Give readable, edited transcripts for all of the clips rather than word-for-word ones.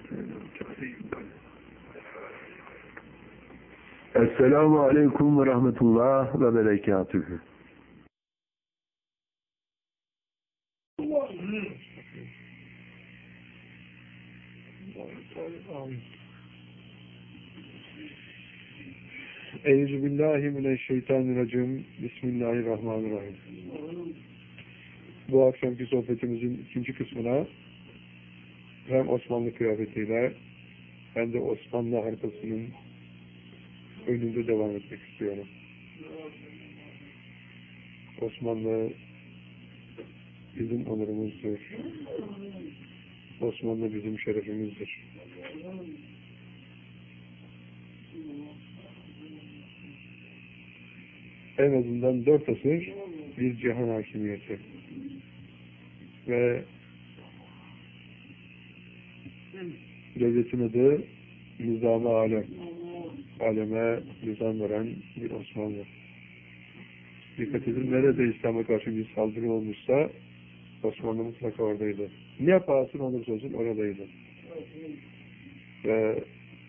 Esselamu Aleyküm ve Rahmetullah ve Berekatühü. Euzubillahimineşşeytanirracim. Bismillahirrahmanirrahim. Bu akşamki sohbetimizin ikinci kısmına hem Osmanlı kıyafetiyle hem de Osmanlı haritasının önünde devam etmek istiyorum. Osmanlı bizim onurumuzdur. Osmanlı bizim şerefimizdir. En azından 4 asır bir cihan hakimiyeti ve devletin adı Nizam-ı Alem, aleme nizam veren bir Osmanlı. Dikkat edin, nerede İslam'a karşı bir saldırı olmuşsa Osmanlı mutlaka oradaydı. Ne pahasına olursa olsun oradaydı. Ve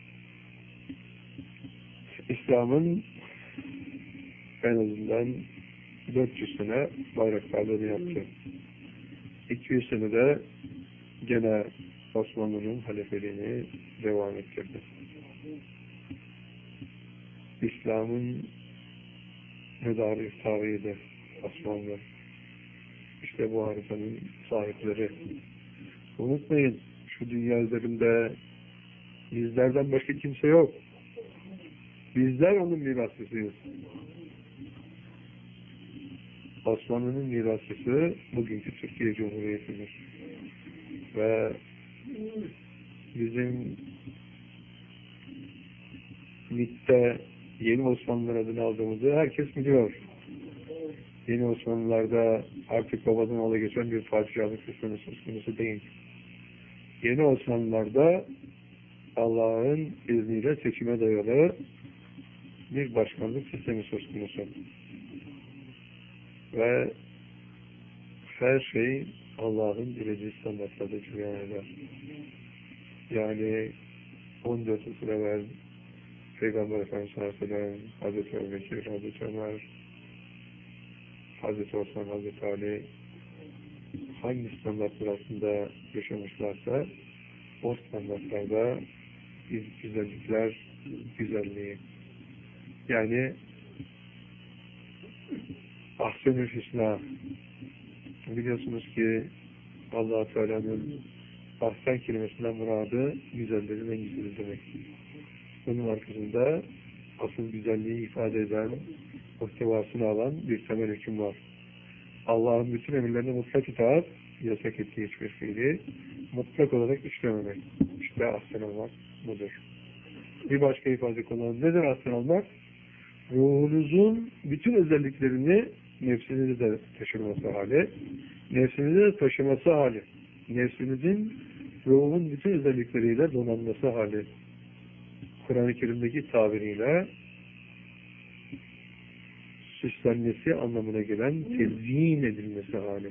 İslam'ın en azından 400 sene bayraktarlığını yaptı. 200 senede gene Osmanlı'nın halifeliğini devam ettirdi. İslam'ın medarı tarihiydi Osmanlı. İşte bu haritanın sahipleri. Unutmayın, şu dünya üzerinde bizlerden başka kimse yok. Bizler onun miraslısıyız. Osmanlı'nın mirasçısı bugünkü Türkiye Cumhuriyeti'dir. Ve bizim MİT'te Yeni Osmanlılar adını aldığımızı herkes biliyor. Yeni Osmanlılar'da artık babadan oğula geçen bir padişahlık sistemi söz konusu değil. Yeni Osmanlılar'da Allah'ın izniyle seçime dayalı bir başkanlık sistemi söz konusu. Ve her şey Allah'ın dilediği standartlarda cereyan eder. Yani 14 asır evvel Peygamber Efendimiz Aleyhisselam, Hazreti Ebubekir, Hazreti Ömer, Hazreti Osman, Hazreti Ali hangi standartlar altında yaşamışlarsa o standartlarda güzellikler, güzelliği. Yani Ahsen-ül Hüsna. Biliyorsunuz ki Allah-u Teala'nın ahsen kelimesinden muradı güzellerin en güzeli demek. Bunun arkasında asıl güzelliği ifade eden, muhtevasını alan bir temel hüküm var. Allah'ın bütün emirlerine mutlak itaat, yasak ettiği hiçbir fiili mutlak olarak işlememek. İşte ahsen olmak budur. Bir başka ifade kullanın. Nedir ahsen olmak? Ruhunuzun bütün özelliklerini nefsinizi de taşıması hali, nefsinizi de taşıması hali, nefsinizin ruhun bütün özellikleriyle donanması hali, Kur'an-ı Kerim'deki tabiriyle süslenmesi anlamına gelen tezyin edilmesi hali.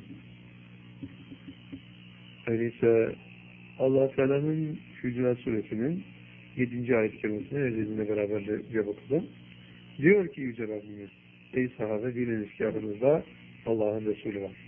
Öyleyse Allah Teala'nın Hücurat Suresinin 7. ayet-i kerimesine ezeliğine beraber de bakalım. Diyor ki Yüce Rabbimiz, ey sahabe, biliniz ki aranızda Allah'ın Resulü var.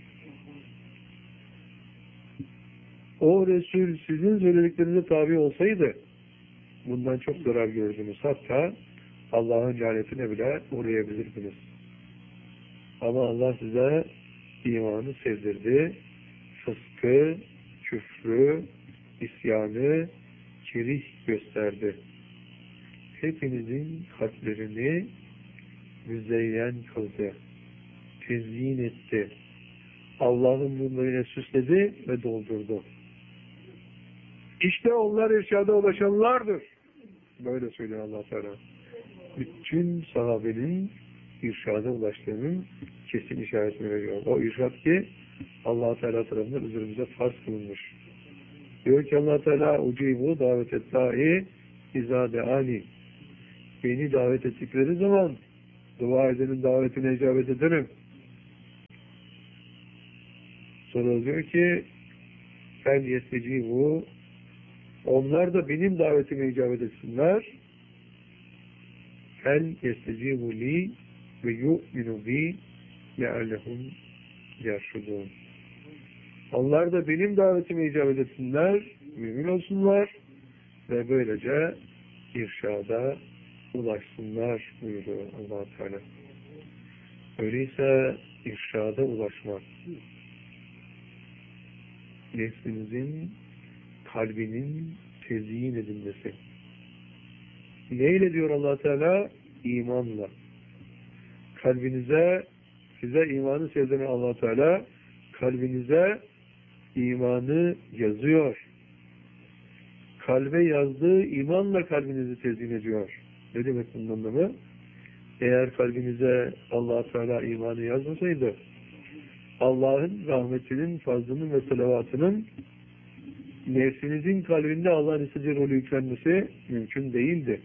O Resul sizin söylediklerinize tabi olsaydı bundan çok zarar gördünüz. Hatta Allah'ın lanetine bile uğrayabilirdiniz. Ama Allah size imanı sevdirdi. Fıskı, küfrü, isyanı kerih gösterdi. Hepinizin kalplerini müzeyyen kıldı. Tezyin etti. Allah'ın bunlarıyla süsledi ve doldurdu. İşte onlar irşada ulaşanlardır. Böyle söylüyor Allah Teala. Bütün sahabenin irşada ulaştığının kesin işaretini veriyor. O irşad ki Allah Teala tarafından üzerimize farz kılınmış. Diyor ki Allah Teala ucibu davet et dahi izâ deâni. Beni davet ettikleri zaman dua edenin davetine icabet ederim. Sonra diyor ki fel yestecibu, Onlar da benim davetime icabet etsinler. El yestecibu li ve yu'minu bi le'allehum yerşudun. Onlar da benim davetime icabet etsinler, mümin olsunlar ve böylece irşada ulaşsınlar buyuruyor Allah Teala. Öyleyse irşada ulaşmak, nefsinizin, kalbinin tezyin edilmesi. Neyle diyor Allah Teala? İmanla. Kalbinize, size imanı sevdiren Allah Teala, kalbinize imanı yazıyor. Kalbe yazdığı imanla kalbinizi tezyin ediyor. Ne demek bunun anlamı? Eğer kalbinize Allah Teala imanı yazmasaydı, Allah'ın rahmetinin, fazlının ve salavatının nefsinizin kalbinde Allah'ın istediği rolü yüklenmesi mümkün değildi.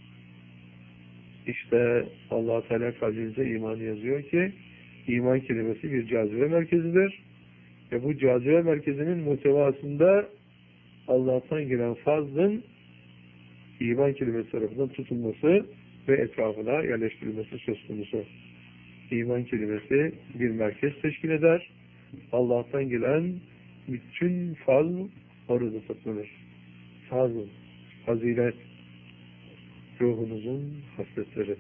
İşte Allah Teala kalbinize imanı yazıyor ki iman kelimesi bir cazibe merkezidir. Ve bu cazibe merkezinin muhtevasında Allah'tan gelen fazlın iman kelimesi tarafından tutulması ve etrafına yerleştirilmesi söz konusu. İman kelimesi bir merkez teşkil eder. Allah'tan gelen bütün fazl orada toplanır. Fazl, fazilet, ruhunuzun hasletleri.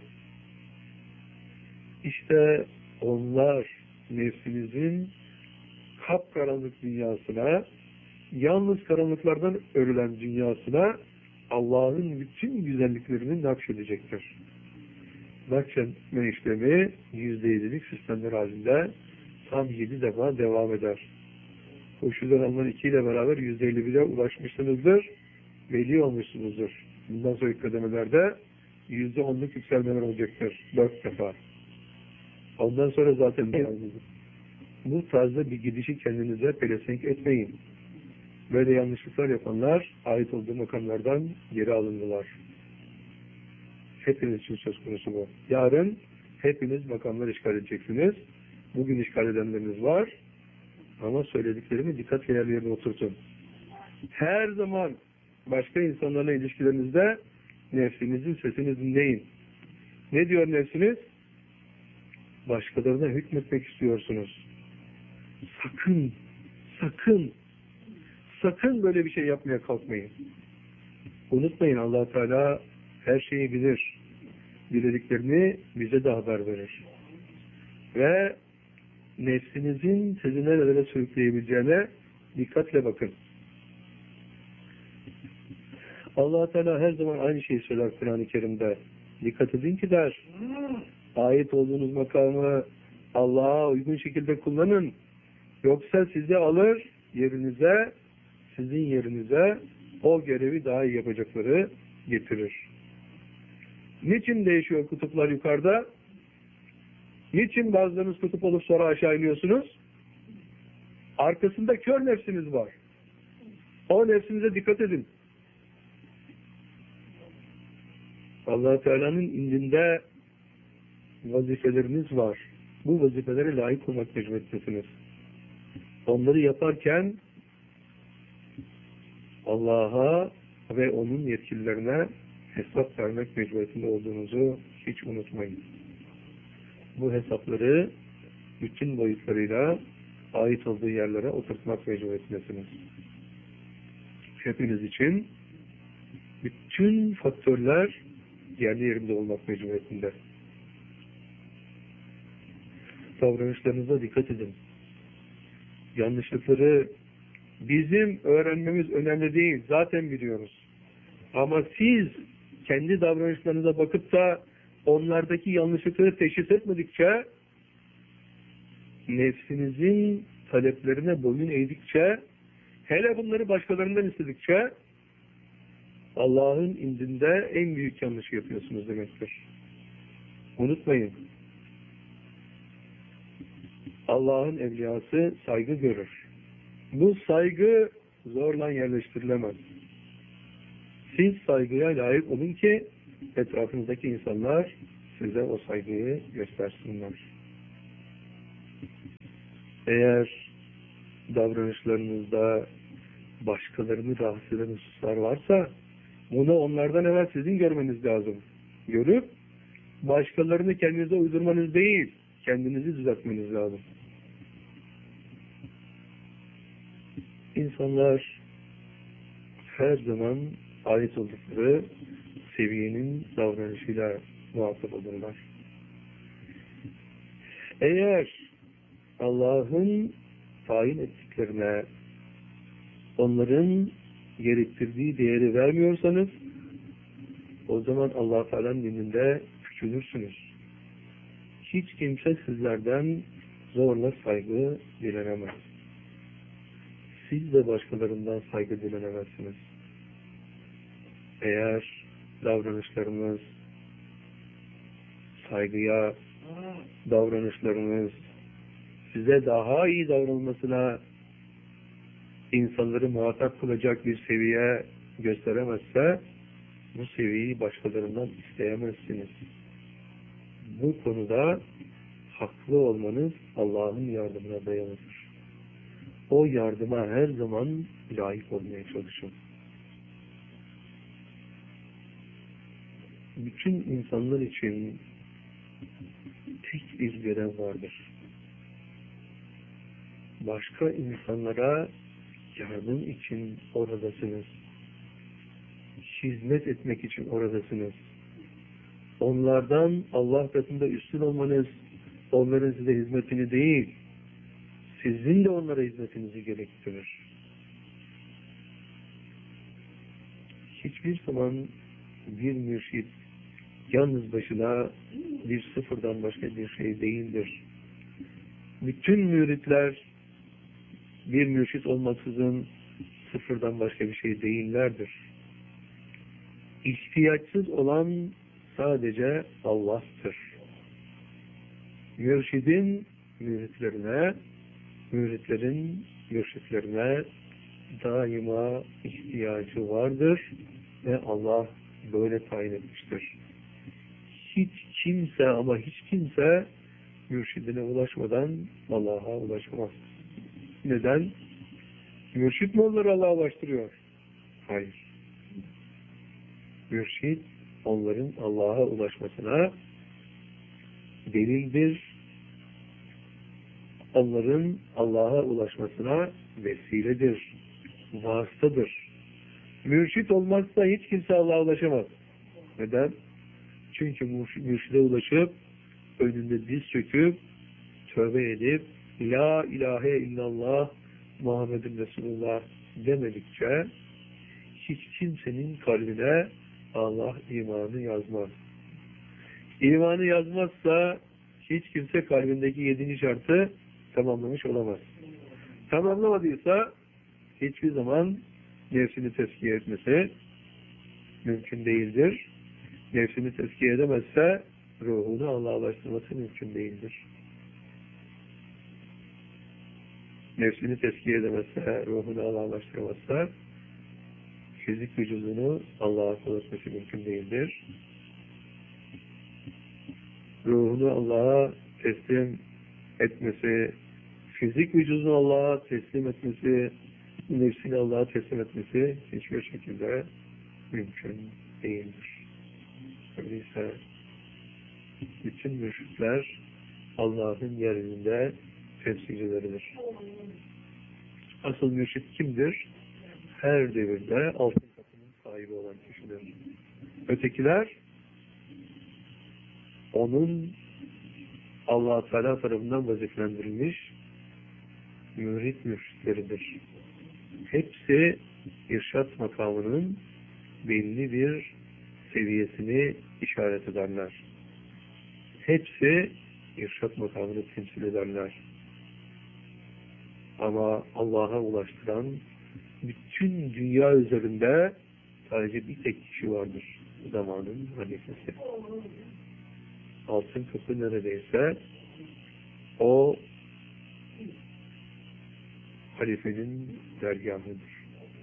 İşte onlar nefsinizin kapkaranlık dünyasına, yalnız karanlıklardan örülen dünyasına Allah'ın bütün güzelliklerini nakşedecektir. Nakşetme işlemi %7'lik sistemler halinde tam 7 defa devam eder. Hoşudan alınan 2 ile beraber %51'e ulaşmışsınızdır, veli olmuşsunuzdur. Bundan sonraki kademelerde %10'luk yükselmeler olacaktır. 4 defa. Ondan sonra zaten bu tarzda bir gidişi kendinize pelesenk etmeyin. Böyle yanlışlıklar yapanlar ait olduğu makamlardan geri alındılar. Hepiniz için söz konusu bu. Yarın hepiniz makamlar işgal edeceksiniz. Bugün işgal edenleriniz var. Ama söylediklerimi dikkat yerlerine oturtun. Her zaman başka insanlarla ilişkilerinizde nefsinizin sesini dinleyin. Ne diyor nefsiniz? Başkalarına hükmetmek istiyorsunuz. Sakın, sakın, sakın böyle bir şey yapmaya kalkmayın. Unutmayın, Allah Teala her şeyi bilir. Dilediklerini bize de haber verir. Ve nefsinizin sizi nerelere sürükleyebileceğine dikkatle bakın. Allah Teala her zaman aynı şeyi söyler Kur'an-ı Kerim'de. Dikkat edin ki der, ait olduğunuz makamı Allah'a uygun şekilde kullanın. Yoksa sizi alır yerinize, sizin yerinize o görevi daha iyi yapacakları getirir. Niçin değişiyor kutuplar yukarıda? Niçin bazılarınız kutup olup sonra aşağı iniyorsunuz? Arkasında kör nefsiniz var. O nefsinize dikkat edin. Allah Teala'nın indinde vazifeleriniz var. Bu vazifelere layık olmak mecburiyetindesiniz. Onları yaparken Allah'a ve onun yetkililerine hesap vermek mecburiyetinde olduğunuzu hiç unutmayın. Bu hesapları bütün boyutlarıyla ait olduğu yerlere oturtmak mecburiyetindesiniz. Hepiniz için bütün faktörler yerli yerinde olmak mecburiyetinde. Davranışlarınıza dikkat edin. Yanlışlıkları bizim öğrenmemiz önemli değil. Zaten biliyoruz. Ama siz kendi davranışlarınıza bakıp da onlardaki yanlışlıkları teşhis etmedikçe, nefsinizin taleplerine boyun eğdikçe, hele bunları başkalarından istedikçe, Allah'ın indinde en büyük yanlışı yapıyorsunuz demektir. Unutmayın. Allah'ın evliyası saygı görür. Bu saygı zorla yerleştirilemez. Siz saygıya layık olun ki etrafınızdaki insanlar size o saygıyı göstersinler. Eğer davranışlarınızda başkalarını rahatsız eden hususlar varsa bunu onlardan evvel sizin görmeniz lazım. Görüp başkalarını kendinize uydurmanız değil, kendinizi düzeltmeniz lazım. İnsanlar her zaman ait oldukları seviyenin davranışıyla muhatap olurlar. Eğer Allah'ın tayin ettiklerine onların gerektirdiği değeri vermiyorsanız o zaman Allah Teala'nın dininde küçülürsünüz. Hiç kimse sizlerden zorla saygı dilenemez. Siz de başkalarından saygı dilenemezsiniz. Eğer davranışlarımız saygıya, davranışlarımız size daha iyi davranılmasına insanları muhatap kılacak bir seviye gösteremezse bu seviyeyi başkalarından isteyemezsiniz. Bu konuda haklı olmanız Allah'ın yardımına dayanır. O yardıma her zaman layık olmaya çalışın. Bütün insanlar için tek bir görev vardır. Başka insanlara yardım için oradasınız. Hizmet etmek için oradasınız. Onlardan Allah katında üstün olmanız, onların size hizmetini değil, sizin de onlara hizmetinizi gerektirir. Hiçbir zaman bir mürşid yalnız başına bir sıfırdan başka bir şey değildir. Bütün müritler bir mürşid olmaksızın sıfırdan başka bir şey değillerdir. İhtiyaçsız olan sadece Allah'tır. Mürşidin müritlerine, müritlerin mürşitlerine daima ihtiyacı vardır ve Allah böyle tayin etmiştir. Hiç kimse ama hiç kimse mürşidine ulaşmadan Allah'a ulaşmaz. Neden? Mürşid mi onları Allah'a ulaştırıyor? Hayır. Mürşid onların Allah'a ulaşmasına delildir. Onların Allah'a ulaşmasına vesiledir. Vasıtadır. Mürşid olmazsa hiç kimse Allah'a ulaşamaz. Neden? Çünkü mürşide ulaşıp önünde diz çöküp tövbe edip La ilahe illallah Muhammedun Resulullah demedikçe hiç kimsenin kalbine Allah imanı yazmaz. İmanı yazmazsa hiç kimse kalbindeki 7. şartı tamamlamış olamaz. Tamamlamadıysa hiçbir zaman nefsini tezkiye etmesi mümkün değildir. Nefsini tezkiye edemezse ruhunu Allah'a ulaştırması mümkün değildir. Nefsini tezkiye edemezse, ruhunu Allah'a ulaştıramazsa fizik vücudunu Allah'a kul etmesi mümkün değildir. Ruhunu Allah'a teslim etmesi, fizik vücudunu Allah'a teslim etmesi, nefsini Allah'a teslim etmesi hiçbir şekilde mümkün değildir. Öyleyse bütün mürşitler Allah'ın yeryüzünde temsilcileridir. Asıl mürşit kimdir? Her devirde altın kapının sahibi olan kişidir. Ötekiler onun Allah-u Teala tarafından vazifelendirilmiş mürit mürşitleridir. Hepsi irşat makamının belli bir seviyesini işaret ederler. Hepsi irşat makamını temsil ederler. Ama Allah'a ulaştıran bütün dünya üzerinde sadece bir tek kişi vardır. Zamanın halifesi. Altın kapı neredeyse o halifenin dergahıdır.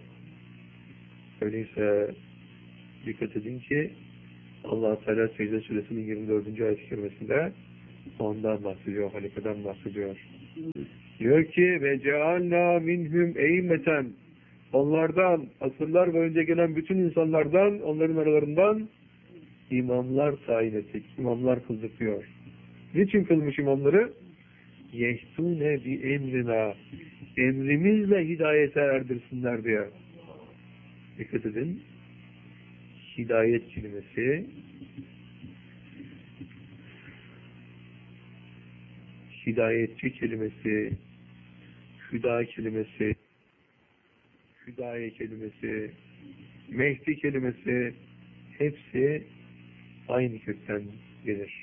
Öyleyse dikkat edin ki Allah-u Teala Secde Suresinin 24. ayet-i kerimesinde ondan bahsediyor, halifeden bahsediyor. Diyor ki ve cealna minhum eymeten onlardan, asırlar boyunca gelen bütün insanlardan, onların aralarından imamlar tayin ettik. İmamlar kıldık diyor. Niçin kılmış imamları? Yehtune bi emrina. Emrimizle hidayete erdirsinler diye. Dikkat edin. Hidayet kelimesi, hidayetçi kelimesi, hüda kelimesi, hüdaye kelimesi, Mehdi kelimesi hepsi aynı kökten gelir.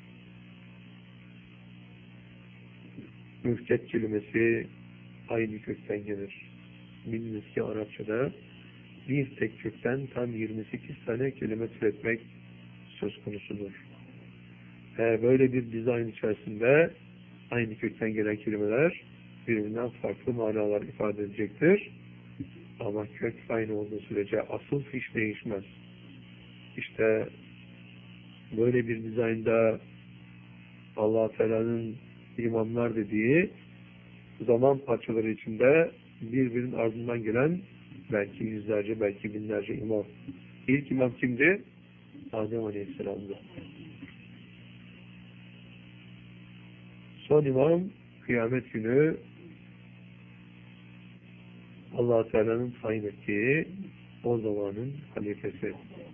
Mühtet kelimesi aynı kökten gelir. Biliniz ki Arapçada bir tek kökten tam 28 tane kelime türetmek söz konusudur. Böyle bir dizayn içerisinde aynı kökten gelen kelimeler birbirinden farklı manalar ifade edecektir. Ama kök aynı olduğu sürece asıl hiç değişmez. İşte böyle bir dizaynda Allah-u Teala'nın imamlar dediği zaman parçaları içinde birbirinin ardından gelen belki yüzlerce, belki binlerce imam. İlk imam kimdi? Adem Aleyhisselam'dı. Son imam kıyamet günü Allah-u Teala'nın tayin ettiği o zamanın halifesi.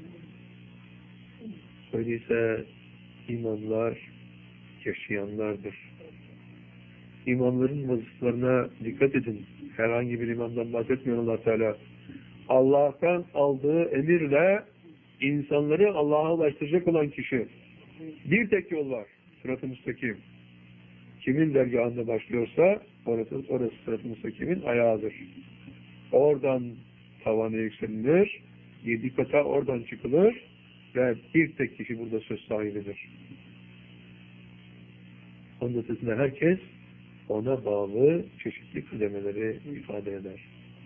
Öyleyse imamlar yaşayanlardır. İmamların vasıflarına dikkat edin. Herhangi bir imamdan bahsetmiyor Allah Teala. Allah'tan aldığı emirle insanları Allah'a ulaştıracak olan kişi. Bir tek yol var. Sırat-ı müstakim. Kimin dergahında başlıyorsa orası sırat-ı müstakimin ayağıdır. Oradan tavana yükselilir, 7 kata oradan çıkılır ve bir tek kişi burada söz sahibidir. Onun ötesinde herkes ona bağlı çeşitli kıdemeleri ifade eder.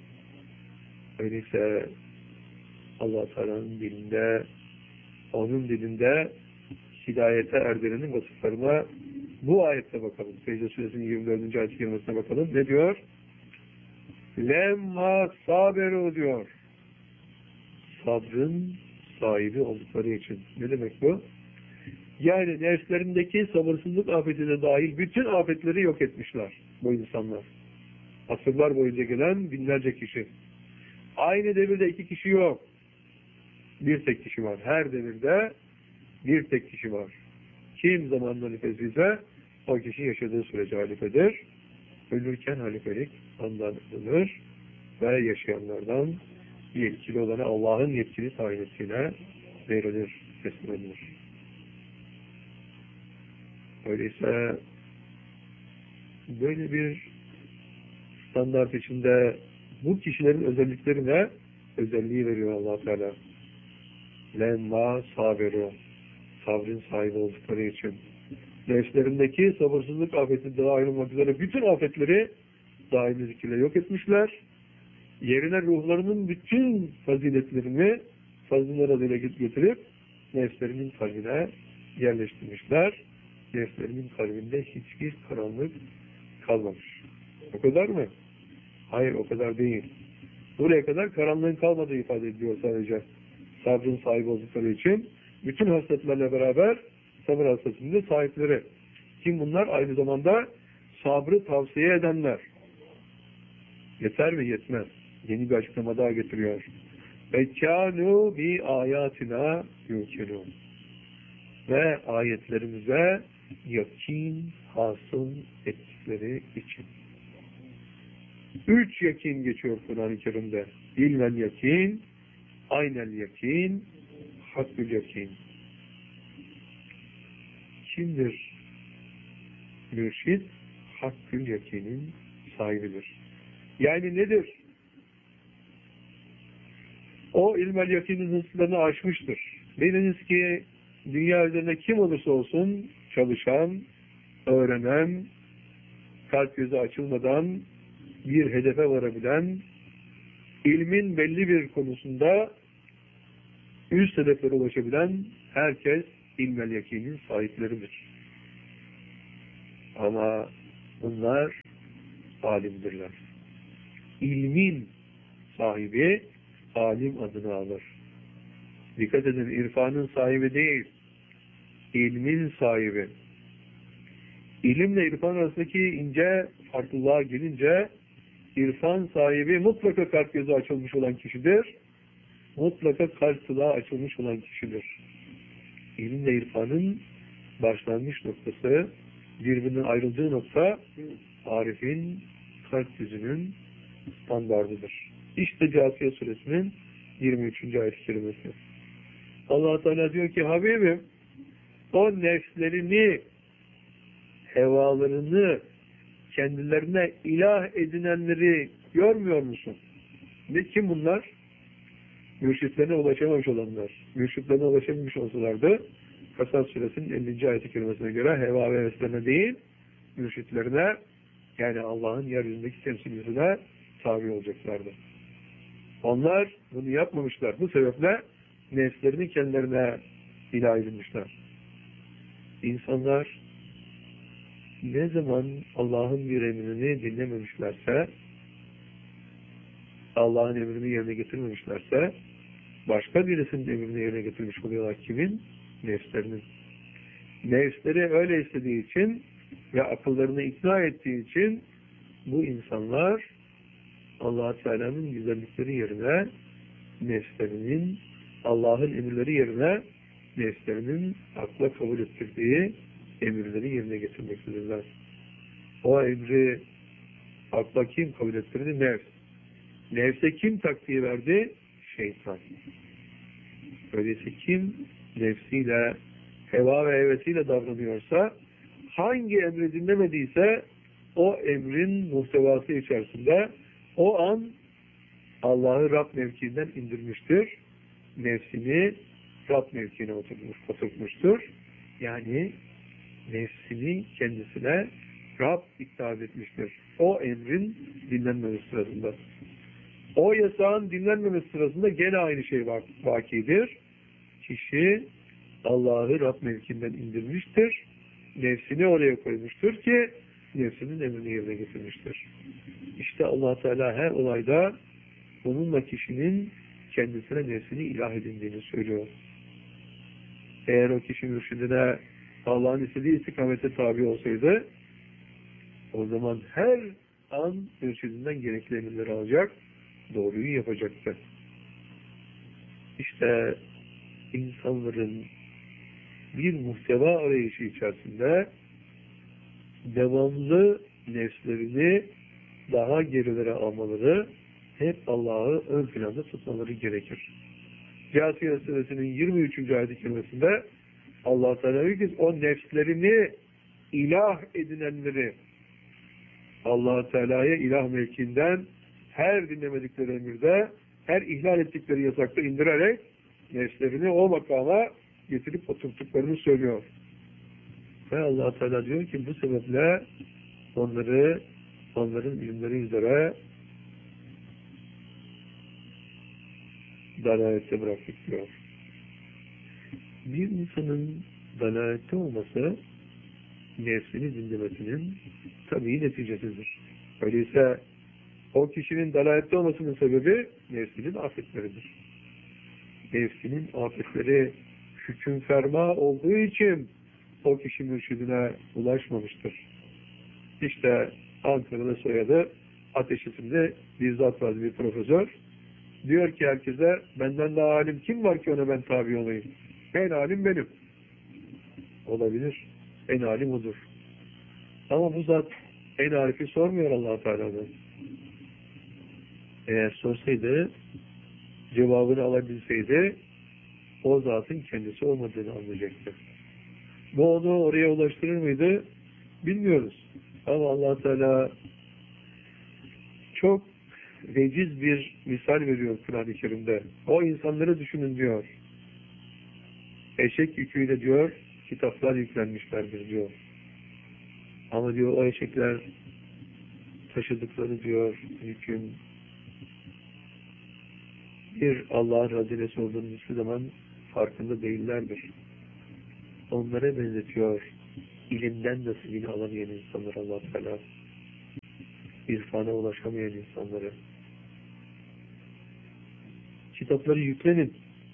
Öyleyse Allah-u Teala'nın dilinde, onun dilinde hidayete erdirenin vasıflarına bu ayette bakalım. Secde Suresinin 24. ayet-i kerimesine bakalım. Ne diyor? Lemma saberu diyor. Sabrın sahibi oldukları için. Ne demek bu? Yani nefslerindeki sabırsızlık afetine dahil bütün afetleri yok etmişler bu insanlar. Asırlar boyunca gelen binlerce kişi. Aynı devirde 2 kişi yok. Bir tek kişi var. Her devirde bir tek kişi var. Kim zamanın halifesi ise o kişi yaşadığı sürece halifedir. Ölürken halifelik ondan alınır ve yaşayanlardan yetkili olana Allah'ın yetkili tayin ettiğine verilir, teslim edilir. Öyleyse böyle bir standart içinde bu kişilerin özelliklerine özelliği veriyor Allah Teala. Lemma sabiru, sabrın sahibi oldukları için. Nefslerindeki sabırsızlık afeti dahil olmak üzere bütün afetleri daimi zikirle yok etmişler. Yerine ruhlarının bütün faziletlerini fazlalar adıyla getirip nefslerinin kalbine yerleştirmişler. Nefslerinin kalbinde hiçbir karanlık kalmamış. O kadar mı? Hayır, o kadar değil. Buraya kadar karanlığın kalmadığı ifade ediyor sadece. Sabrın sahibi oldukları için bütün hasletlerle beraber sabır hasletinin de sahipleri. Kim bunlar? Aynı zamanda sabrı tavsiye edenler. Yeter mi? Yetmez. Yeni bir açıklama daha getiriyor. وَكَانُوا بِآيَاتِنَا يُوكِنُونَ Ve ayetlerimize yakin hasıl ettikleri için. 3 yakin geçiyor Kur'an-ı Kerim'de. İlmel yakin, aynel yakin, hakkül yakin. Kimdir? Mürşid, hakkül yakinin sahibidir. Yani nedir? O ilmel yakinin hırslarını aşmıştır. Biliniz ki dünya üzerinde kim olursa olsun çalışan, öğrenen, kalp gözü açılmadan bir hedefe varabilen, ilmin belli bir konusunda üst hedeflere ulaşabilen herkes ilmel yakinin sahipleridir. Ama bunlar alimdirler. İlmin sahibi alim adını alır. Dikkat edin, irfanın sahibi değil, ilmin sahibi. İlimle irfan arasındaki ince farklılığa gelince, irfan sahibi mutlaka kalp gözü açılmış olan kişidir. Mutlaka kalp kulağı açılmış olan kişidir. İlimle irfanın başlangıç noktası, birbirinden ayrıldığı nokta, arifin kalp yüzünün standardıdır. İşte Câsiye Suresinin 23. ayet-i kerimesi. Allah Teala diyor ki, Habibim, o nefslerini, hevalarını, kendilerine ilah edinenleri görmüyor musun? Ne kim bunlar? Mürşitlerine ulaşamamış olanlar. Mürşitlerine ulaşamamış olsalardı, Kasas Suresinin 50. ayet-i kerimesine göre heva ve heveslerine değil, mürşitlerine, yani Allah'ın yeryüzündeki temsilcisine tabi olacaklardı. Onlar bunu yapmamışlar. Bu sebeple nefslerini kendilerine ilah edinmişler. İnsanlar ne zaman Allah'ın bir emrini dinlememişlerse, Allah'ın emrini yerine getirmemişlerse, başka birisinin emrini yerine getirmiş oluyorlar. Kimin? Nefslerinin. Nefsleri öyle istediği için ve akıllarını ikna ettiği için bu insanlar Allah-u Teala'nın güzellikleri yerine nefslerinin, Allah'ın emirleri yerine nefslerinin akla kabul ettirdiği emirleri yerine getirmektedirler. O emri akla kim kabul ettirdi? Nefs. Nefse kim taktiği verdi? Şeytan. Öyleyse kim nefsiyle, heva ve hevesiyle davranıyorsa, hangi emri dinlemediyse o emrin muhtevası içerisinde o an Allah'ı Rab mevkiinden indirmiştir. Nefsini Rab mevkiine oturtmuştur. Yani nefsini kendisine Rab iktidat etmiştir. O emrin dinlenmemesi sırasında. O yasağın dinlenmemesi sırasında gene aynı şey vakidir. Kişi Allah'ı Rab mevkiinden indirmiştir. Nefsini oraya koymuştur ki nefsinin emrini yerine getirmiştir. İşte Allah Teala her olayda bununla kişinin kendisine nefsini ilah edindiğini söylüyor. Eğer o kişi mürşidine Allah'ın istediği istikamete tabi olsaydı, o zaman her an mürşidinden gerekli emirleri alacak, doğruyu yapacaktı. İşte insanların bir muhteva arayışı içerisinde devamlı nefslerini daha gerilere almaları, hep Allah'ı ön planda tutmaları gerekir. Câsiye Suresinin 23. ayet-i kerimesinde Allah Teala diyor ki, o nefslerini ilah edinenleri Allah Teala'ya ilah mevkiinden her dinlemedikleri emirde, her ihlal ettikleri yasakta indirerek nefslerini o makama getirip oturttuklarını söylüyor. Ve Allah Teala diyor ki, bu sebeple onların ilimleri üzere dalalette bıraktık diyor. Bir insanın dalalette olması nefsini dinlemesinin tabii neticesidir. Öyleyse o kişinin dalalette olmasının sebebi nefsinin afetleridir. Nefsinin afetleri hüküm ferma olduğu için o kişi mürşidine ulaşmamıştır. İşte Ankara'da soyadı Ateş isimli bir zat var, bir profesör. Diyor ki herkese, benden daha alim kim var ki ona ben tabi olayım? En alim benim. Olabilir. En alim odur. Ama bu zat en arifi sormuyor Allah-u Teala'dan. Eğer sorsaydı, cevabını alabilseydi, o zatın kendisi olmadığını anlayacaktı. Bu onu oraya ulaştırır mıydı? Bilmiyoruz. Ama Allah Teala çok veciz bir misal veriyor Kur'an-ı Kerim'de. O insanları düşünün diyor. Eşek yüküyle diyor, kitaplar yüklenmişlerdir diyor. Ama diyor o eşekler taşıdıkları diyor yükün bir Allah'ın hazinesi olduğunu hiçbir zaman farkında değillerdir. Onlara benzetiyor ilimden nasibini alamayan insanlar Allah-u Teala. İrfana ulaşamayan insanları. Kitapları yüklenin.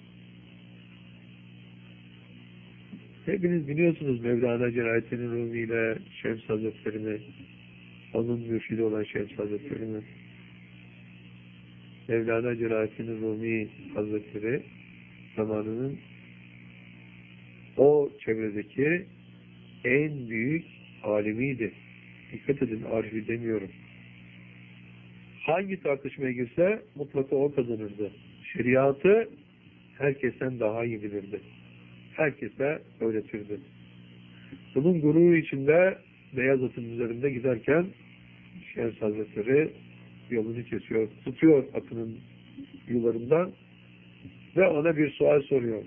Hepiniz biliyorsunuz Mevlana Celaleddin Rumi ile Şems Hazretleri'ni, onun mürşidi olan Şems Hazretleri'ni. Mevlana Celaleddin Rumi Hazretleri zamanının o çevredeki en büyük alimiydi. Dikkat edin, arifi demiyorum. Hangi tartışmaya girse mutlaka o kazanırdı. Şeriatı herkesten daha iyi bilirdi. Herkese öğretirdi. Bunun gururu içinde beyaz atın üzerinde giderken Şems Hazretleri yolunu kesiyor, tutuyor atının yularından ve ona bir sual soruyor.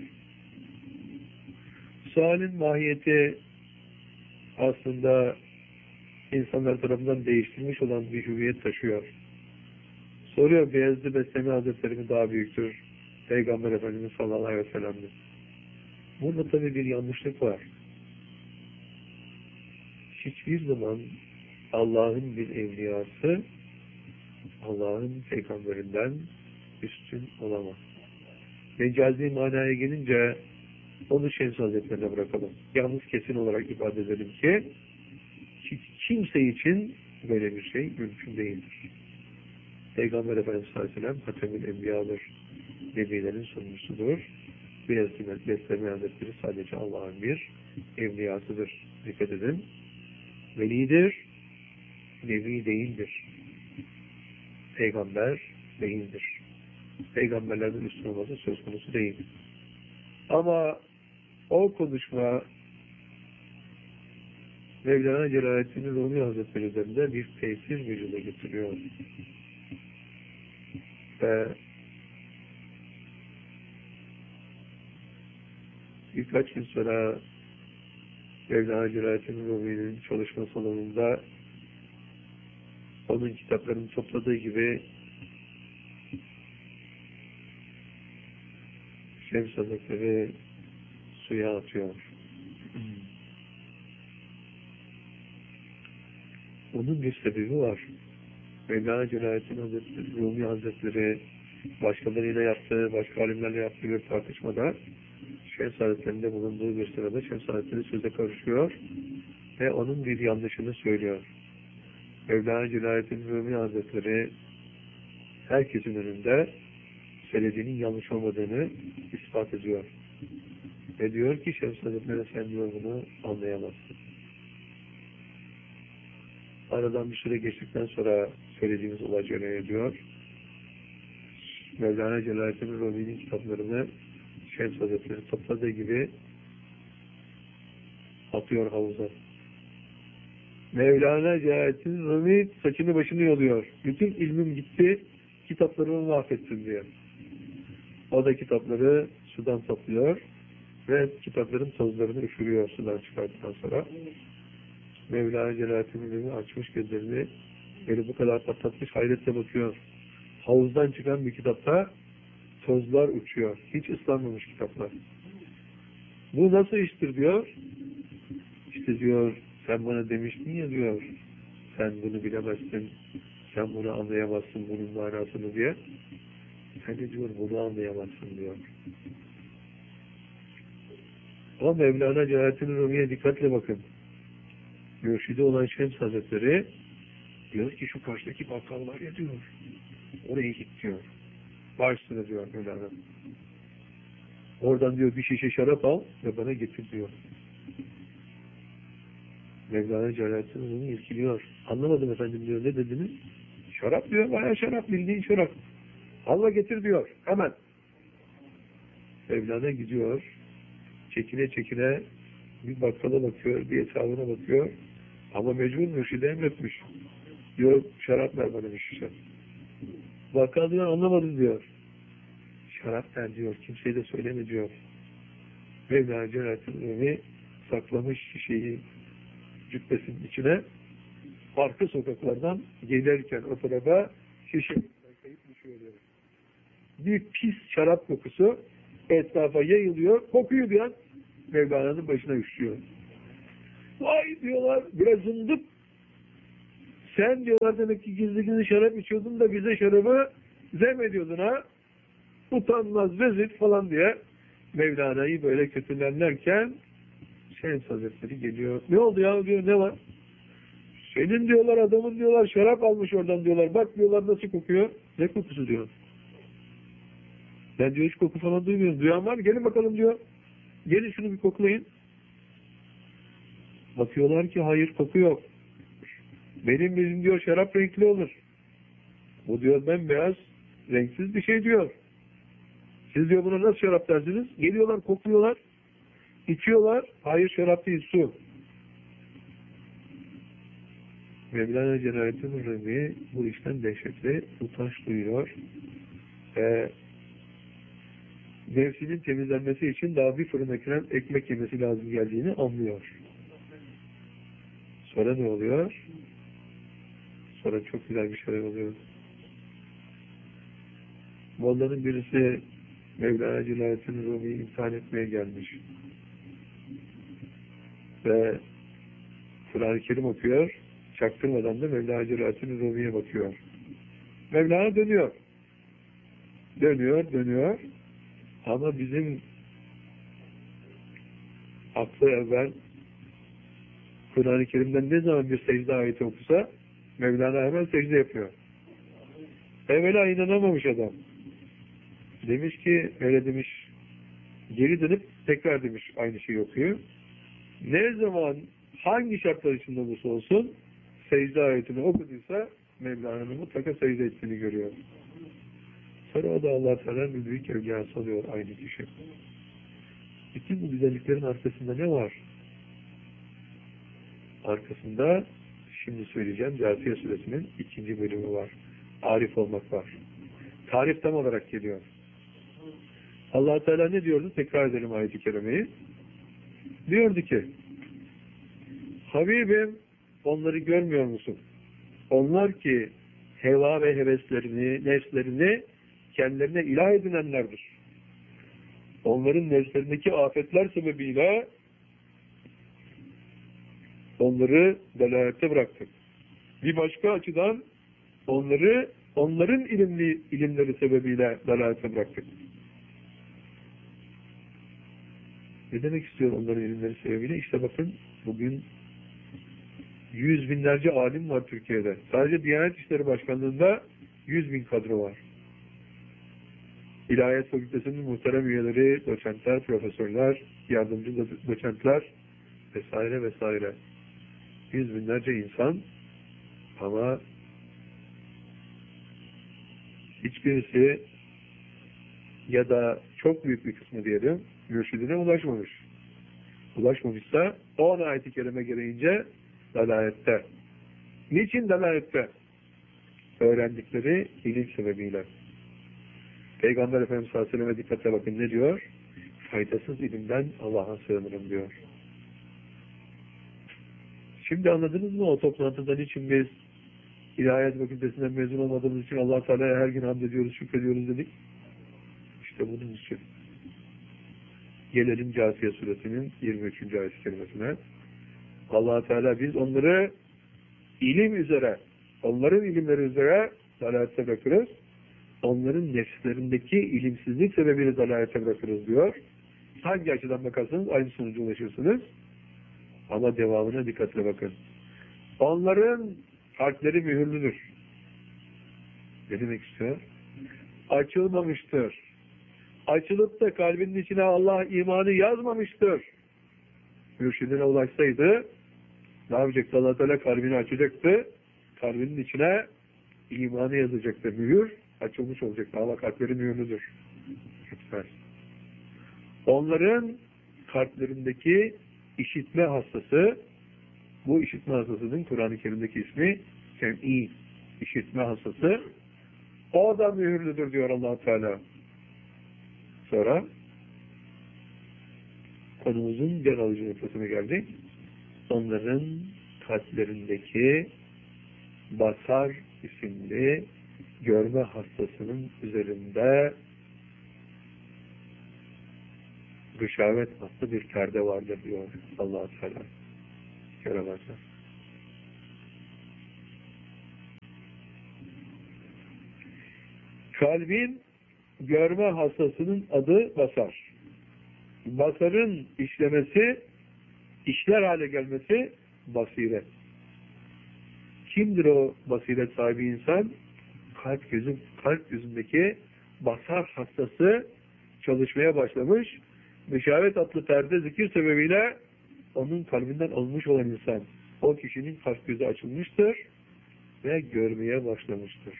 Sualin mahiyeti aslında insanlar tarafından değiştirilmiş olan bir hüviyet taşıyor. Soruyor, Beyazıt Bestami Hazretleri mi daha büyüktür? Peygamber Efendimiz sallallahu aleyhi ve sellem mi? Burada tabii bir yanlışlık var. Hiçbir zaman Allah'ın bir evliyası Allah'ın peygamberinden üstün olamaz. Mecazi manaya gelince onu Şems Hazretlerine bırakalım. Yalnız kesin olarak ifade edelim ki hiç kimse için böyle bir şey mümkün değildir. Peygamber Efendimiz sallallahu aleyhi ve sellem Hatemül Enbiya'dır. Nebilerin sonuncusudur. Beyazıt Bestami Hazretleri sadece Allah'ın bir evliyasıdır. Dikkat edin. Velidir, nebi değildir. Peygamber değildir. Peygamberlerden üstün olması söz konusu değil. Ama o konuşma Mevlana Celaleddin Rumi Hazretleri üzerinde bir tesir vücuda getiriyor. Ve birkaç gün sonra Mevlana Celaleddin Rumi'nin çalışma salonunda onun kitaplarını topladığı gibi Şems Hazretleri suya atıyor. Onun bir sebebi var. Mevlana Celaleddin Rumi Hazretleri başkalarıyla yaptığı, başka alimlerle yaptığı bir tartışmada Şems Hazretleri'nde bulunduğu bir sırada Şems Hazretleri söze karışıyor ve onun bir yanlışını söylüyor. Mevlana Celaleddin Rumi Hazretleri herkesin önünde söylediğinin yanlış olmadığını ispat ediyor. Ve diyor ki Şems Hazretleri sen diyor bunu anlayamazsın. Aradan bir süre geçtikten sonra söylediğimiz olay cereyan ediyor. Mevlana Celaleddin Rumi'nin kitaplarını Şems Hazretleri topladığı gibi atıyor havuza. Mevlana Celaleddin Rumi saçını başını yoluyor. Bütün ilmim gitti, kitaplarımı mahvettim diyor. O da kitapları sudan topluyor ve kitapların tozlarını üfürüyor sudan çıkarttıktan sonra. Mevlana Celaleddin Rumi açmış gözlerini, beni bu kadar patlatmış, hayretle bakıyor. Havuzdan çıkan bir kitapta tozlar uçuyor. Hiç ıslanmamış kitaplar. Bu nasıl iştir diyor. İşte diyor, sen bana demiştin ya diyor, sen bunu bilemezsin, sen bunu anlayamazsın bunun manasını diye. Sen de diyor bunu anlayamazsın diyor. Ama Mevlana Celaleddin Rumi'ye dikkatle bakın. Mürşidi olan Şems Hazretleri diyor ki şu karşıdaki bakkal var ya diyor. Oraya git diyor. Başsına diyor Mevlana. Oradan diyor bir şişe şarap al ve bana getir diyor. Mevlana Celaleddin Rumi irkiliyor. Anlamadım efendim diyor, ne dediniz? Şarap diyor, bayağı şarap, bildiğin şarap. Allah getir diyor, hemen. Mevlana gidiyor, çekine çekine bir bakkala bakıyor, bir hesabına bakıyor. Ama mecbur mürşide emretmiş. Diyor, şarap ver bana bir şişe. Bakkal diyor, anlamadım diyor. Şarap ver diyor, kimseye de söyleme diyor. Mevlana Celaleddin Rumi saklamış şişeyi cübbesinin içine, arka sokaklardan gelirken o tarafa şişenin kayıp düşüyor diyor. Bir pis şarap kokusu etrafa yayılıyor, kokuyu bir an Mevlana'nın başına üşüyor. Vay diyorlar, biraz zındık. Sen diyorlar demek ki gizli gizli şarap içiyordun da bize şarabı zem ediyordun ha. utanmaz, rezil falan diye Mevlana'yı böyle kötülerlerken Şems Hazretleri geliyor. Ne oldu ya diyor, ne var? Senin diyorlar, adamın diyorlar, şarap almış oradan diyorlar. Bak diyorlar nasıl kokuyor. Ne kokusu diyor. Ben diyor hiç koku falan duymuyorum. Duyan var mı? Gelin bakalım diyor. Gelin şunu bir koklayın. Bakıyorlar ki hayır, koku yok. Bizim diyor şarap renkli olur. Bu diyor bembeyaz, renksiz bir şey diyor. Siz diyor buna nasıl şarap dersiniz? Geliyorlar, kokluyorlar, içiyorlar. Hayır, şarap değil, su. Mevlana Celaleddin Rumi bu işten dehşetli utanç duyuyor. Nefsinin temizlenmesi için daha bir fırın ekmek yemesi lazım geldiğini anlıyor. Sonra ne oluyor? Sonra çok güzel bir şeyler oluyor. Molla'nın birisi Mevlana Celaleddin Rumi'yi imtihan etmeye gelmiş. Ve Kur'an-ı Kerim okuyor. Çaktırmadan da Mevlana Celaleddin Rumi'ye bakıyor. Mevlana dönüyor. Dönüyor. Ama bizim aklı evvel Kur'an-ı Kerim'den ne zaman bir secde ayeti okusa Mevlana hemen secde yapıyor. Evvela inanamamış adam. Demiş ki, öyle demiş, geri dönüp tekrar demiş aynı şeyi okuyor. Ne zaman hangi şartlar içinde olursa olsun secde ayetini okuduysa Mevlana'nın mutlaka secde ettiğini görüyor. Sonra o da Allah-u Teala'nın bir büyük evliyası oluyor aynı kişi. Bütün bu güzelliklerin arkasında ne var? Arkasında şimdi söyleyeceğim Câsiye Suresi'nin 2. bölümü var. Arif olmak var. Tarif tam olarak geliyor. Allah-u Teala ne diyordu? Tekrar edelim ayet-i kerimeyi. Diyordu ki, Habibim, onları görmüyor musun? Onlar ki heva ve heveslerini, nefslerini kendilerine ilah edinenlerdir. Onların nefslerindeki afetler sebebiyle onları delalette bıraktık. Bir başka açıdan onların ilimleri sebebiyle delalette bıraktık. Ne demek istiyor onların ilimleri sebebiyle? İşte bakın bugün 100 binlerce alim var Türkiye'de. Sadece Diyanet İşleri Başkanlığı'nda 100 bin kadro var. İlahiyat Fakültesi'nin muhterem üyeleri, doçentler, profesörler, yardımcı doçentler vesaire vesaire. 100 binlerce insan ama hiçbirisi ya da çok büyük bir kısmı diyelim mürşidine ulaşmamış. Ulaşmamışsa o ayet-i kerime gereğince dalalette. Niçin dalalette? Öğrendikleri ilim sebebiyle. Peygamber Efendimiz sallallahu aleyhi ve sellem'e dikkatle bakın ne diyor? Faydasız ilimden Allah'a sığınırım diyor. Şimdi anladınız mı o toplantıda niçin biz İlahiyat Fakültesinden mezun olmadığımız için Allah-u Teala'ya her gün hamd ediyoruz, şükrediyoruz dedik? İşte bunun için. Gelelim Câsiye Suresi'nin 23. ayet-i kerimesine. Allah-u Teala biz onları ilim üzere, onların ilimleri üzere dalalete bırakırız. Onların nefslerindeki ilimsizlik sebebiyle dalalete bırakırız diyor. Hangi açıdan bakarsanız aynı sonuca ulaşırsınız. Ama devamına dikkatle bakın. Onların kalpleri mühürlüdür. Ne demek istiyor? Açılmamıştır. Açılıp da kalbinin içine Allah imanı yazmamıştır. Mürşidine ulaşsaydı ne yapacaktı? Allah Teala kalbini açacaktı. Kalbinin içine imanı yazacaktı. Mühür açılmış olacaktı. Allah kalpleri mühürlüdür. Lütfen. Onların kalplerindeki işitme hastası, bu işitme hastasının Kur'an-ı Kerim'deki ismi sem'i, işitme hastası, o da mühürlüdür diyor Allah-u Teala. Sonra konumuzun can alıcı noktasına geldik. Onların kalplerindeki basar isimli görme hastasının üzerinde gışavet adlı bir perde vardır diyor Allah-u Teala. Göremezler. Kalbin görme hastasının adı basar. Basarın işlemesi, işler hale gelmesi basiret. Kimdir o basiret sahibi insan? Kalp gözündeki basar hastası çalışmaya başlamış. Müşavet adlı perde zikir sebebiyle onun kalbinden alınmış olan insan. O kişinin kalp gözü açılmıştır ve görmeye başlamıştır.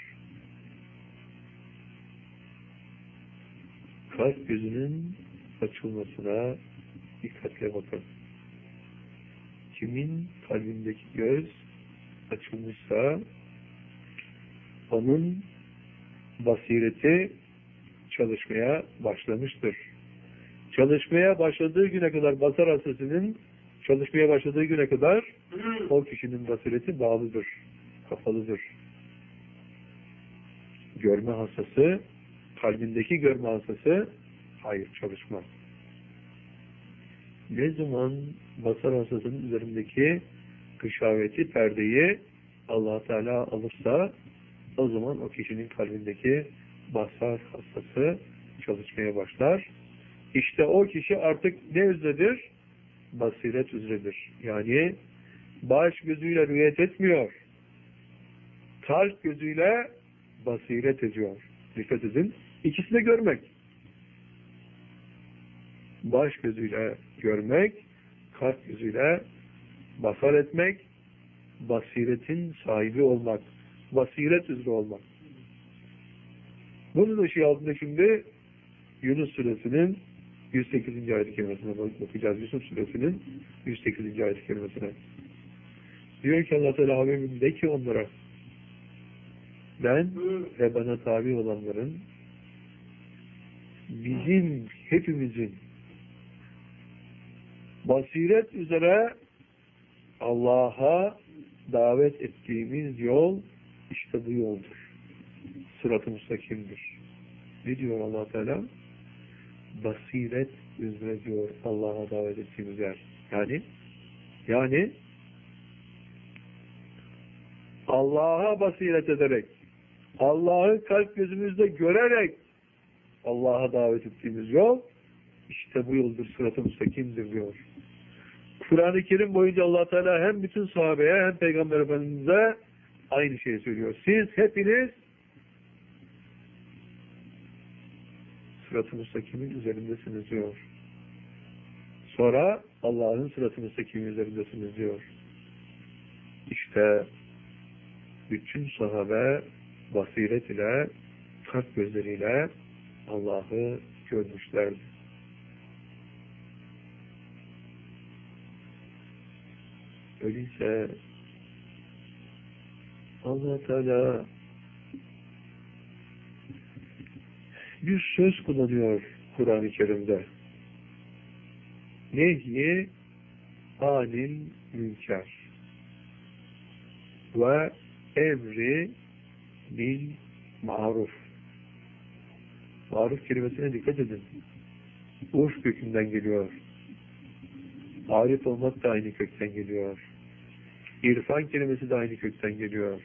Kalp gözünün açılmasına dikkatle bakın. Kimin kalbindeki göz açılmışsa onun basireti çalışmaya başlamıştır. Çalışmaya başladığı güne kadar basar hastasının çalışmaya başladığı güne kadar o kişinin basireti bağlıdır, kapalıdır. Görme hastası, kalbindeki görme hastası hayır çalışmaz. Ne zaman basar hastasının üzerindeki gışaveti, perdeyi Allah Teala alırsa o zaman o kişinin kalbindeki basar hastası çalışmaya başlar. İşte o kişi artık ne üzeredir? Basiret üzeredir. Yani baş gözüyle rüyet etmiyor. Kalp gözüyle basiret ediyor. Dikkat edin. İkisi de görmek. Baş gözüyle görmek, kalp gözüyle basar etmek, basiretin sahibi olmak, basiret üzere olmak. Bunun ışığı altında şimdi Yunus suresinin 108. ayet-i kerimesine bakacağız. Yusuf suresinin 108. ayet-i kerimesine. Diyor ki Allah Teala Habibim de ki onlara ben ve bana tabi olanların bizim hepimizin basiret üzere Allah'a davet ettiğimiz yol işte bu yoldur. Sırat-ı müstakimdir. Ne diyor Allah Teala? Basiret üzere diyor Allah'a davet ettiğimiz yer. Yani Allah'a basiret ederek, Allah'ı kalp gözümüzde görerek Allah'a davet ettiğimiz yol işte bu yoldur, sırat-ı müstakimdir diyor. Kur'an-ı Kerim boyunca Allah Teala hem bütün sahabeye hem Peygamber Efendimiz'e aynı şeyi söylüyor. Siz hepiniz sırat-ı müstakimin üzerindesiniz diyor. Sonra Allah'ın sırat-ı müstakimin üzerindesiniz diyor. İşte bütün sahabe basiret ile, kalp gözleriyle Allah'ı görmüşlerdi. Öyleyse Allah Teala bir söz kullanıyor Kur'an-ı Kerim'de. Nehyi anil münker ve emri bil maruf. Maruf kelimesine dikkat edin. Urf kökünden geliyor. Arif olmak da aynı kökten geliyor. İrfan kelimesi de aynı kökten geliyor.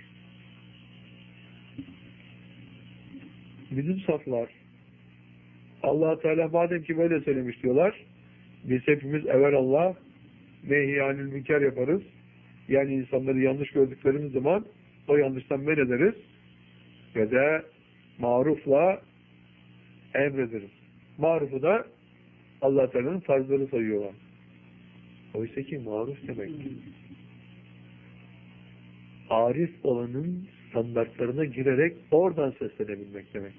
Bizim saflar Allah Teala madem ki böyle söylemiş diyorlar, biz hepimiz evvelallah nehyanül münker yaparız. Yani insanları yanlış gördüklerimiz zaman o yanlıştan men ederiz ve de marufla emrederiz. Marufu da Allah Teala'nın farzları sayıyorlar. Oysa ki maruf demek arif olanın standartlarına girerek oradan seslenebilmek demek.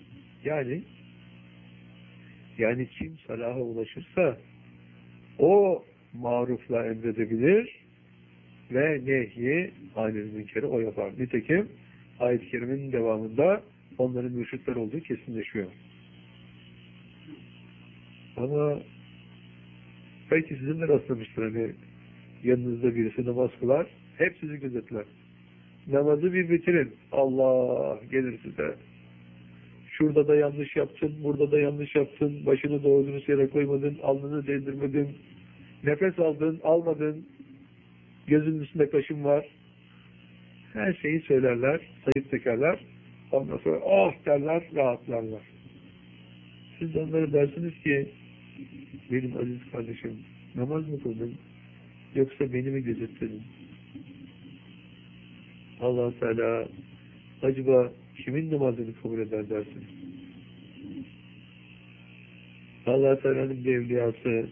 Yani kim salaha ulaşırsa o marufla emredebilir ve nehyi anil münkeri o yapar. Nitekim ayet-i kerimenin devamında onların mürşitler olduğu kesinleşiyor. Ama belki sizin de rastlamıştır hani yanınızda birisi namaz kılar, hep sizi gözetler. Namazı bir bitirin. Allah gelir size. Şurada da yanlış yaptın, burada da yanlış yaptın, başını doğru yere koymadın, alnını değdirmedin, nefes aldın, almadın, gözünün üstünde kaşın var. Her şeyi söylerler, sayıp tekerler. Ondan sonra oh derler, rahatlarlar. Siz de onlara dersiniz ki benim aziz kardeşim namaz mı kıldın yoksa beni mi gözetledin? Allah Teala acaba kimin namazını kabul eder dersiniz? Allah Teala'nın bir evliyası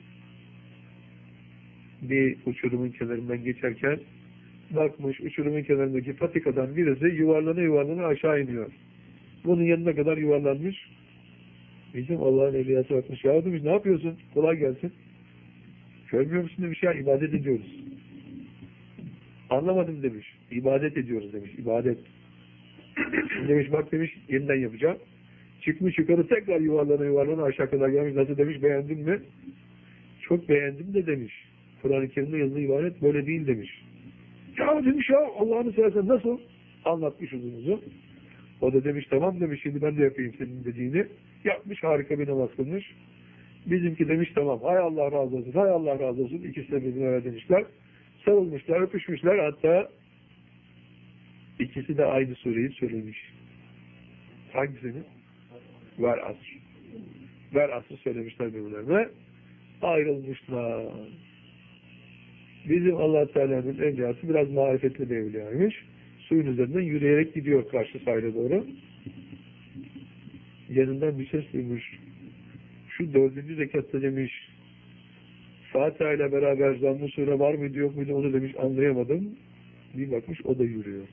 bir uçurumun kenarından geçerken bakmış uçurumun kenarındaki patikadan birisi yuvarlana yuvarlana aşağı iniyor. Bunun yanına kadar yuvarlanmış. Bizim Allah'ın evliyası bakmış. Ya demiş ne yapıyorsun? Kolay gelsin. Görmüyor musun demiş ya ibadet ediyoruz. Anlamadım demiş. İbadet ediyoruz demiş. İbadet. Demiş bak demiş yeniden yapacağım. Çıkmış yukarı tekrar yuvarlana yuvarlana aşağı kadar gelmiş. Nasıl demiş beğendin mi? Çok beğendim de demiş. Kur'an-ı Kerim'de yazılı ibadet böyle değil demiş. Ya demiş ya Allah'ını seversen nasıl? Anlatmış uzun. O da demiş tamam demiş şimdi ben de yapayım senin dediğini. Yapmış harika bir namaz kılmış. Bizimki demiş tamam hay Allah razı olsun hay Allah razı olsun. İkisi de birbirine demişler. Sarılmışlar öpüşmüşler hatta ikisi de aynı sureyi söylemiş. Hangisini? Ver asr. Ver asr söylemişler birbirlerine. Ayrılmışlar. Bizim Allah Teala'nın evliyası biraz marifetli bir evliyaymış. Suyun üzerinden yürüyerek gidiyor karşı sahile doğru. Yanından bir ses duymuş. Şu 4. rekatta demiş Fatiha ile beraber zamm-ı sure var mıydı yok muydu onu demiş anlayamadım. Bir bakmış o da yürüyor.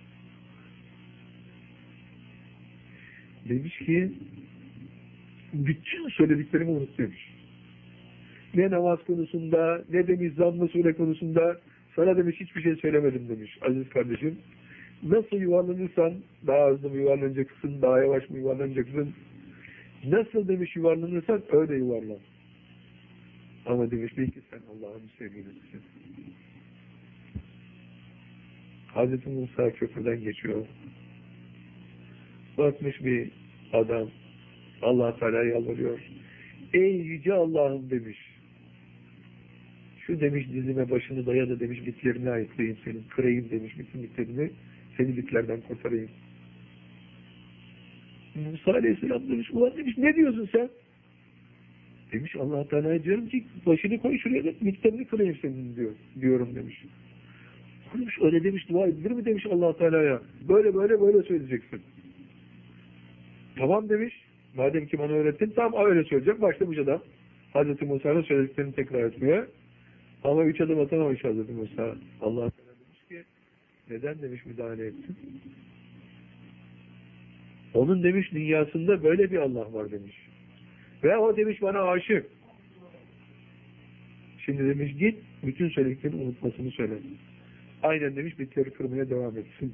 Demiş ki bütün söylediklerimi unutmuş. Ne namaz konusunda ne demiş zamm-ı sure konusunda sana demiş hiçbir şey söylemedim demiş aziz kardeşim. Nasıl yuvarlanırsan daha hızlı mı yuvarlanacaksın, daha yavaş mı yuvarlanacaksın? Nasıl demiş yuvarlanırsan öyle yuvarlan. Ama demiş bil ki sen Allah'ın sevgilisisin. Hazreti Musa köprüden geçiyor. Bakmış bir adam Allah Teala yalvarıyor. Ey yüce Allah'ım demiş. Şu demiş dizime başını daya da demiş bitlerini ayıklayayım senin. Kırayım demiş bütün bitlerini. Seni bitlerden kurtarayım. Musa Aleyhisselam demiş ulan demiş ne diyorsun sen? Demiş Allah Teala'ya diyorum ki başını koy şuraya da bitlerini kırayım senin diyorum demiş. Demiş öyle demiş dua edilir mi demiş Allah Teala'ya. Böyle söyleyeceksin. Tamam demiş. Madem ki bana öğrettin tamam öyle söyleyeceğim. Başlamış adam. Hazreti Musa'nın söylediklerini tekrar etmeye. Ama 3 adım atamamış Hazreti Musa. Allah Teala demiş ki neden demiş müdahale ettin? Onun demiş dünyasında böyle bir Allah var demiş. Ve o demiş bana aşık. Şimdi demiş git bütün söylediklerini unutmasını söyle. Aynen demiş bitleri kırmaya devam etsin.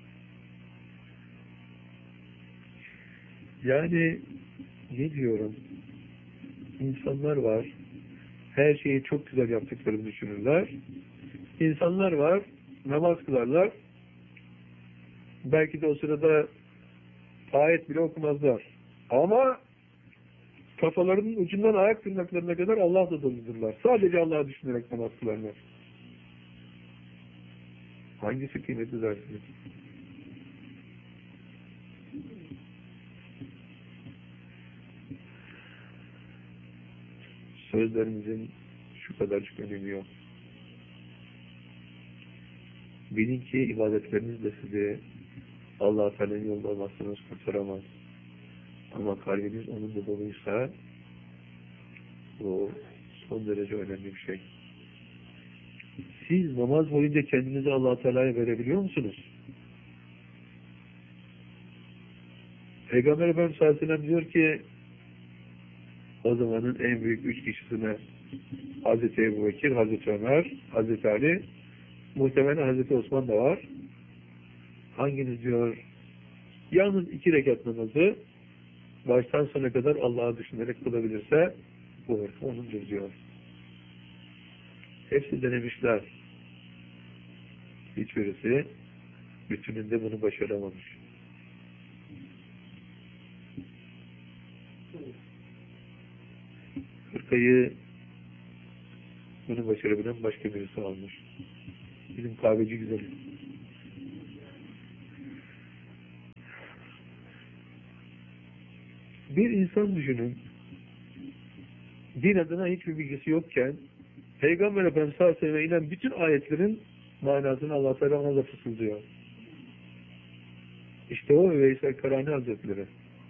Yani ne diyorum? İnsanlar var. Her şeyi çok güzel yaptıklarını düşünürler. İnsanlar var. Namaz kılarlar. Belki de o sırada ayet bile okumazlar. Ama kafalarının ucundan ayak tırnaklarına kadar Allah'la doludurlar. Sadece Allah'ı düşünerek namaz kılarlar. Hangisi kıymetli dersiniz? Sözlerimizin şu kadarcık önemi yok. Bilin ki ibadetleriniz de sizi Allah-u Teala'nın yolunda olmazsanız kurtaramaz. Ama kalbiniz onunla doluysa bu son derece önemli bir şey. Siz namaz boyunca kendinizi Allah-u Teala'ya verebiliyor musunuz? Peygamber Efendimiz sallallahu aleyhi ve sellem diyor ki o zamanın en büyük 3 kişisine Hazreti Ebu Bekir, Hazreti Ömer, Hazreti Ali, muhtemelen Hazreti Osman da var. Hanginiz diyor yalnız 2 rekat namazı baştan sona kadar Allah'ı düşünerek kılabilirse bu hırsı onundur diyor. Hepsi denemişler. Hiçbirisi bütününde bunu başaramamış. Hırkayı bunu başarabilen başka birisi almış. Bizim kahveci güzeli. Bir insan düşünün, din adına hiçbir bilgisi yokken Peygamber Efendimiz sallallahu aleyhi ve sellem'e inen bütün ayetlerin manasını Allah Teala ona da fısıldıyor. İşte o Veysel Karani Hazretleri.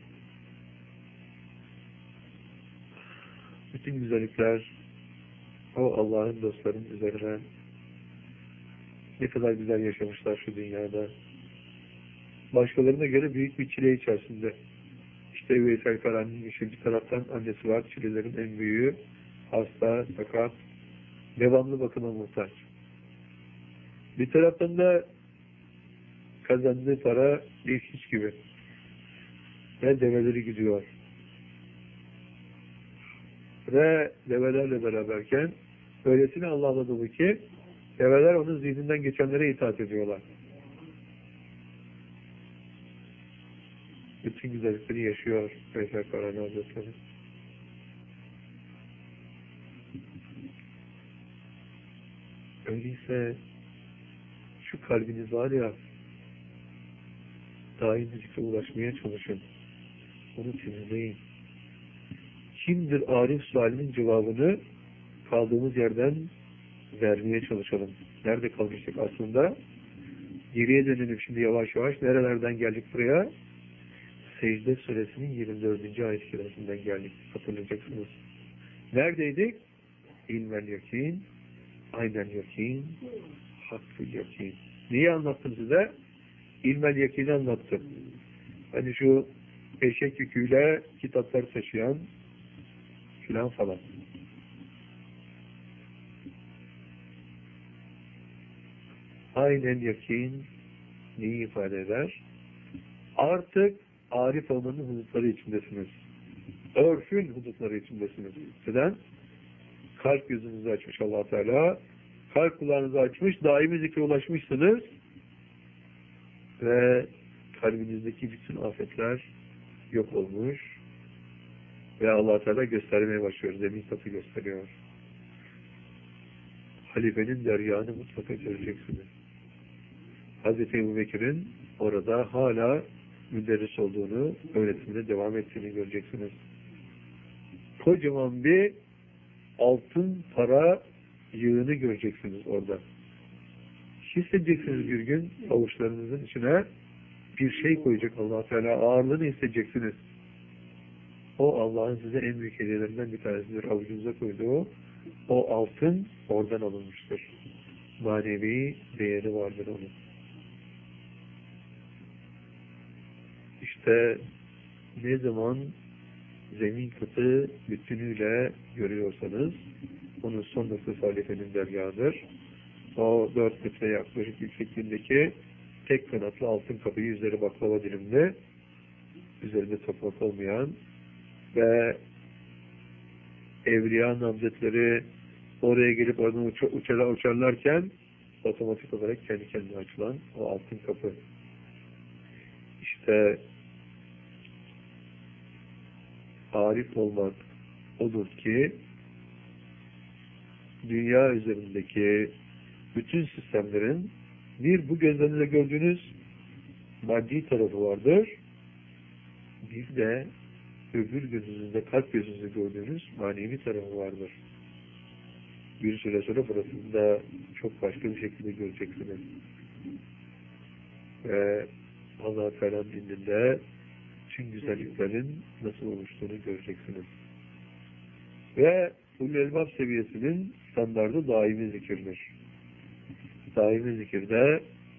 Bütün güzellikler o Allah'ın dostlarının üzerine ne kadar güzel yaşamışlar şu dünyada. Başkalarına göre büyük bir çile içerisinde. İşte Veysel Karani'nin işte bir taraftan annesi var, çilelerin en büyüğü, hasta, sakat, devamlı bakıma muhtaç. Bir taraftan da kazandığı para bir hiç gibi. Ve develeri gidiyor. Ve develerle beraberken öylesine Allah'la dolu ki develer onun zihninden geçenlere itaat ediyorlar. Bütün güzellikleri yaşıyor Veysel Karani Hazretleri. Öyleyse şu kalbiniz var ya, daim zikre ulaşmaya çalışın. Onu temizleyin. Kimdir Arif sualinin cevabını kaldığımız yerden vermeye çalışalım. Nerede kalmıştık aslında? Geriye dönelim şimdi yavaş yavaş. Nerelerden geldik buraya? Secde suresinin 24. ayet-i kerimesinden geldik. Hatırlayacaksınız. Neredeydik? İlmel yakin, aynen yakin, hakkı yakin. Neyi anlattım size? İlmel yakini anlattım. Hani şu eşek yüküyle kitaplar taşıyan filan falan. Aynen yakin neyi ifade eder? Artık arif olmanın hudutları içindesiniz. Örfün hudutları içindesiniz. Neden? Kalp gözünüzü açmış Allah Teala. Kalp kulağınızı açmış, daimi zikre ulaşmışsınız. Ve kalbinizdeki bütün afetler yok olmuş. Ve Allah Teala göstermeye başlıyor. Zemin katı gösteriyor. Halifenin deryanı mutlaka göreceksiniz. Hazreti Ebubekir'in orada hala müderris olduğunu, öğretimine devam ettiğini göreceksiniz. Kocaman bir altın para yığını göreceksiniz orada. Hissedeceksiniz bir gün avuçlarınızın içine bir şey koyacak Allah Teala, ağırlığını hissedeceksiniz. O Allah'ın size en büyük hediyelerinden bir tanesidir. Avucunuza koyduğu o altın oradan alınmıştır. Manevi değeri vardır onun. İşte ne zaman zemin katı bütünüyle görüyorsanız onun son noktası halifenin dergahıdır. O 4 metre yaklaşık yüksekliğindeki tek kanatlı altın kapıyı üzeri baklava dilimli, üzerinde toprak olmayan ve evliya namzetleri oraya gelip oradan uçarlarken otomatik olarak kendi kendine açılan o altın kapı. İşte arif olmak odur ki dünya üzerindeki bütün sistemlerin bir bu gözlerinizle gördüğünüz maddi tarafı vardır. Bir de öbür gözünüzde, kalp gözünüzde gördüğünüz manevi tarafı vardır. Bir süre sonra burasını da çok başka bir şekilde göreceksiniz. Ve Allah-u Teala'nın dininde tüm güzelliklerin nasıl oluştuğunu göreceksiniz. Ve ulul elbab seviyesinin standardı daimi zikirdir. Daimi zikirde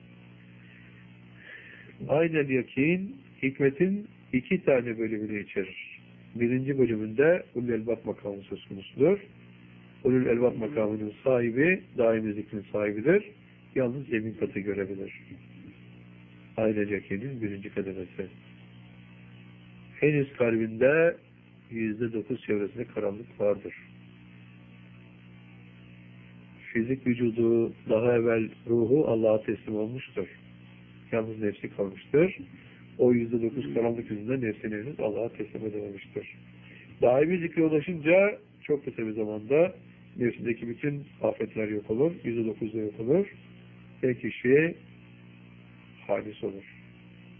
aynen yakin, hikmetin 2 tane bölümünü içerir. Birinci bölümünde ulul elbab makamı söz konusudur. Ulul elbab makamının sahibi, daimi zikrin sahibidir. Yalnız zemin katı görebilir. Aynen yakinin 1. kademesi. Henüz kalbinde %9 çevresinde karanlık vardır. Fizik vücudu daha evvel ruhu Allah'a teslim olmuştur. Yalnız nefsi kalmıştır. O %9 karanlık yüzünden nefsini henüz Allah'a teslim edememiştir. Daimi zikre ulaşınca çok kısa bir zamanda nefsindeki bütün afetler yok olur. %9'da yok olur. Ve kişi halis olur.